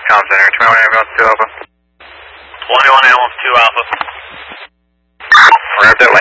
Comm Center, 21 Ambulance 2 Alpha. 21 Ambulance 2 Alpha. We're up that